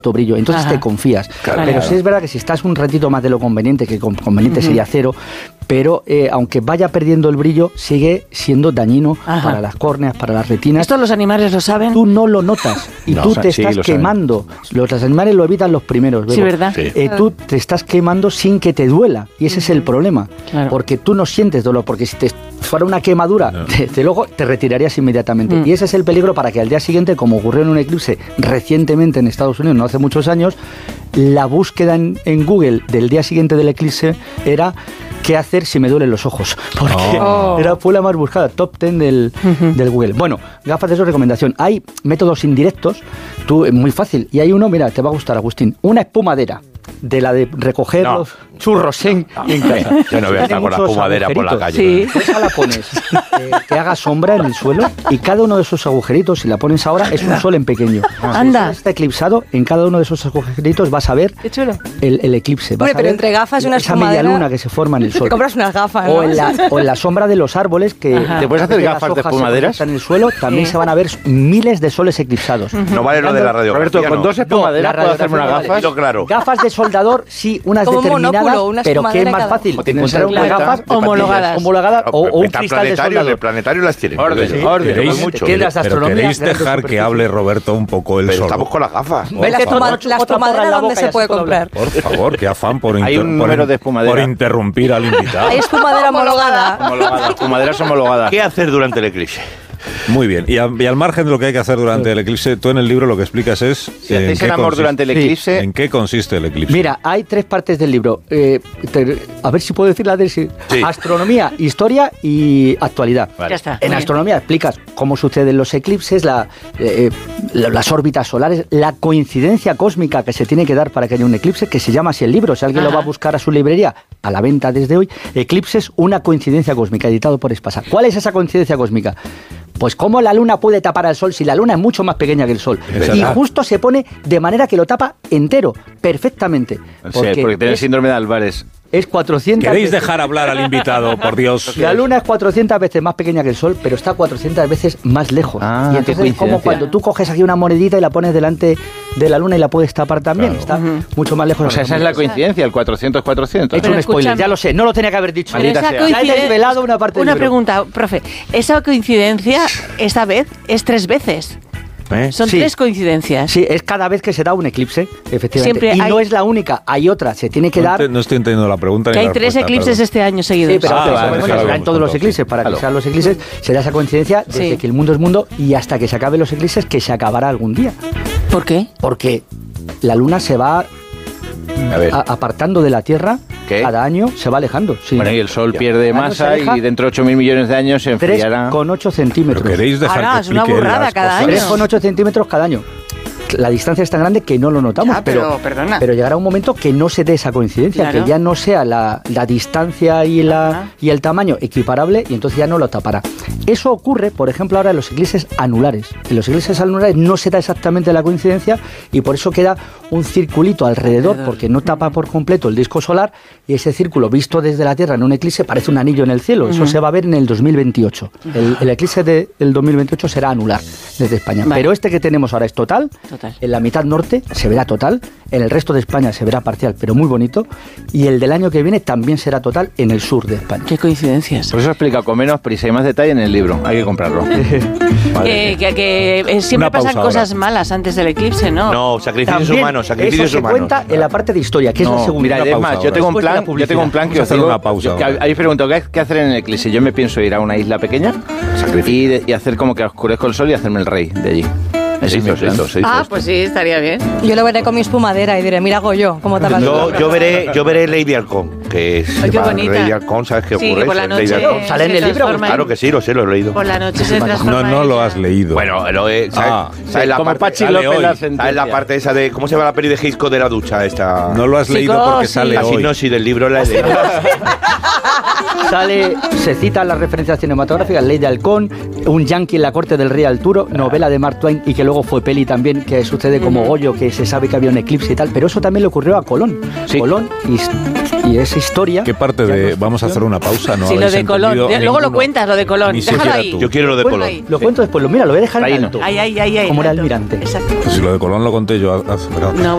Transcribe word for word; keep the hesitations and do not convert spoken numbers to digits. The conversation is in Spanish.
brillo, entonces Ajá. te confías. Claro, pero claro. sí es verdad que si estás un ratito más de lo conveniente, que conveniente uh-huh. sería cero, pero eh, aunque vaya perdiendo el brillo, sigue siendo dañino Ajá. para las córneas, para las retinas. ¿Esto los animales lo saben? Tú no lo notas y no, tú te sí, estás quemando. Los, los animales lo evitan los primeros. Bebo. Sí, ¿verdad? Sí. Eh, tú te estás quemando sin que te duela y ese uh-huh. es el problema, claro. porque tú no sientes dolor, porque si te fuera una quemadura no. desde luego te retirarías inmediatamente uh-huh. y ese es el peligro para que al día siguiente, como ocurrió en un eclipse recientemente en Estados Unidos, no hace muchos años, la búsqueda en, en Google del día siguiente del eclipse era ¿qué hacer si me duelen los ojos? Porque oh. era, fue la más buscada, top ten del, uh-huh. del Google. Bueno, gafas de eso, recomendación. Hay métodos indirectos, tú, es muy fácil, y hay uno, mira, te va a gustar, Agustín, una espumadera, de la de recoger no. los churros en, no, no. en casa. Yo no voy a estar con la espumadera por la calle. Sí. ¿no? Esa la pones, eh, que haga sombra en el suelo, y cada uno de esos agujeritos, si la pones ahora, es un sol en pequeño. Anda. Si está eclipsado, en cada uno de esos agujeritos vas a ver el, el eclipse. Vas Hombre, pero entre gafas y una esa espumadera... media luna que se forma en el sol. Te compras unas gafas, ¿no? O en la, o en la sombra de los árboles, que ¿te puedes hacer gafas de espumaderas? En el suelo, también sí. se van a ver miles de soles eclipsados. Uh-huh. No vale lo de la radiografía. Roberto, con no. dos espumaderas no, puedo hacerme unas gafas. Vale. Claro. Gafas de soldador, sí, unas como determinadas, monóculo, una pero que es más fácil encontrar unas gafas homologadas, homologadas o, o un cristal de soldador. El planetario las tiene. Orden, sí. orden. ¿Queréis, mucho. ¿queréis, pero queréis dejar que hable Roberto un poco él pero solo? Estamos con las gafas. ¿La espumadera dónde se puede comprar? Por favor, qué afán por, Hay inter- un por, número de espumadera. por interrumpir al invitado. Hay espumadera homologada. Homologada, espumaderas homologadas. ¿Qué hacer durante el eclipse? Muy bien, y, a, y al margen de lo que hay que hacer durante el eclipse, tú en el libro lo que explicas es... Si hacéis el amor durante el eclipse... ¿En qué consiste el eclipse? Mira, hay tres partes del libro. Eh, te, a ver si puedo decir la de... Sí. Astronomía, historia y actualidad. Vale. Ya está. En astronomía explicas cómo suceden los eclipses, la, eh, la, las órbitas solares, la coincidencia cósmica que se tiene que dar para que haya un eclipse, que se llama así el libro. Si alguien Ajá. lo va a buscar a su librería, a la venta desde hoy, Eclipses, una coincidencia cósmica, editado por Espasa. ¿Cuál es esa coincidencia cósmica? Pues cómo la luna puede tapar al sol si la luna es mucho más pequeña que el sol. Exacto. Y justo se pone de manera que lo tapa entero, perfectamente. Porque, sí, porque tiene el síndrome de Álvarez. Es cuatrocientas ¿Queréis veces... dejar hablar al invitado, por Dios? La luna es cuatrocientas veces más pequeña que el sol, pero está cuatrocientas veces más lejos. Ah, y entonces es como cuando tú coges aquí una monedita y la pones delante de la luna y la puedes tapar también. Claro. Está uh-huh. mucho más lejos. O sea, esa es la coincidencia, el cuatrocientos cuatrocientos. He hecho un spoiler, ya lo sé, no lo tenía que haber dicho. Pero esa sea. Ya he desvelado una parte Una del libro. pregunta, profe. Esa coincidencia, esta vez, es tres veces. ¿Eh? Son sí. tres coincidencias. Sí, es cada vez que se da un eclipse, efectivamente. Siempre y hay... no es la única, hay otra, se tiene que no dar... Te, no estoy entendiendo la pregunta. Que ni hay la tres respuesta, eclipses perdón. este año seguidos. Sí, pero ah, antes, vale, bueno, claro, serán todos los eclipses, para que sean los eclipses, será esa coincidencia desde sí. que el mundo es mundo y hasta que se acaben los eclipses, que se acabará algún día. ¿Por qué? Porque la luna se va a ver. A, apartando de la Tierra. ¿Qué? Cada año se va alejando. Sí. Bueno, y el Sol pierde masa y dentro de ocho mil millones de años se enfriará. tres coma ocho centímetros. ¿Pero queréis dejar Ahora, que es una explique burrada las cada cosas? año. tres coma ocho centímetros cada año. La distancia es tan grande que no lo notamos, ya, pero, pero, perdona. pero llegará un momento que no se dé esa coincidencia, claro. que ya no sea la, la distancia y, la, y el tamaño equiparable y entonces ya no lo tapará. Eso ocurre, por ejemplo, ahora en los eclipses anulares. En los eclipses anulares no se da exactamente la coincidencia y por eso queda un circulito alrededor, alrededor. porque no tapa por completo el disco solar y ese círculo visto desde la Tierra en un eclipse parece un anillo en el cielo. Uh-huh. Eso se va a ver en el dos mil veintiocho. Uh-huh. El, el eclipse del de, dos mil veintiocho será anular desde España. Vale. Pero este que tenemos ahora es total. Total. En la mitad norte se verá total, en el resto de España se verá parcial, pero muy bonito, y el del año que viene también será total en el sur de España. Qué coincidencias. Por eso explica con menos prisa y más detalle en el libro, hay que comprarlo. Vale. que, que, que siempre Una pasan cosas ahora. malas antes del eclipse, ¿no? No, sacrificios también humanos, sacrificios eso se humanos. cuenta en la parte de historia, que no, es la segunda. Mira, es más, yo tengo un plan, yo tengo un plan que os hacer digo, una pausa. Yo, habéis preguntado ¿qué, qué hacer en el eclipse. Yo me pienso ir a una isla pequeña y, de, y hacer como que oscurezco el sol y hacerme el rey de allí. Se hizo, se hizo, se hizo ah, esto. pues sí, estaría bien. Yo lo veré con mi espumadera y diré, mira, hago yo, ¿cómo te yo, yo veré Yo veré Lady Halcón, que es... Ay, qué bonita. Lady Halcón, ¿sabes qué sí, ocurre? Que por la noche ¿Sale en el libro? Claro que sí, lo sé, lo he leído. Por la noche se transforma. No, no lo has leído. Bueno, lo he... ¿Sabes, ah, ¿sabes sí, la como parte, Pachi López la sentencia. ¿Sabes la parte esa de... ¿Cómo se llama la peli de Hitchcock de la ducha? Esta... No lo has leído Chicos, porque sí. sale la hoy. sinopsis del libro la he leído. Sale, se citan las referencias cinematográficas, Ley de Halcón, un yankee en la corte del rey Arturo, novela de Mark Twain y que luego fue peli también, que sucede como Goyo, que se sabe que había un eclipse y tal, pero eso también le ocurrió a Colón. Sí. Colón y, y esa historia... ¿Qué parte de...? Vamos a hacer una pausa, ¿no? Sí, lo de Colón. Luego ninguno, lo cuentas, lo de Colón. Déjalo ahí. Tú. Yo quiero lo de Colón. Lo sí. cuento después, lo, mira, lo voy a dejar ahí en alto. Ay, ay, ay, ay. Como era almirante. Exacto. Pues si lo de Colón lo conté yo hace... No.